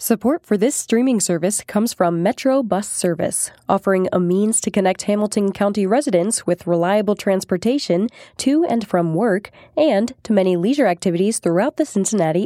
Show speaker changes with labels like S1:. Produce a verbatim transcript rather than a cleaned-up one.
S1: Support for this streaming service comes from Metro Bus Service, offering a means to connect Hamilton County residents with reliable transportation to and from work and to many leisure activities throughout the Cincinnati